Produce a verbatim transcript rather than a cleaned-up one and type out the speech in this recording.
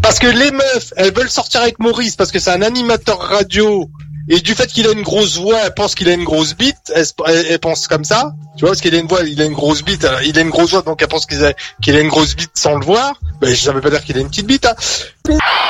Parce que les meufs, elles veulent sortir avec Maurice parce que c'est un animateur radio. Et du fait qu'il a une grosse voix, elle pense qu'il a une grosse bite. Elle, elle, elle pense comme ça. Tu vois, parce qu'il a une voix, il a une grosse bite. Alors, il a une grosse voix, donc elle pense qu'il a, qu'il a une grosse bite sans le voir. Ben, ça veut pas dire qu'il a une petite bite, hein.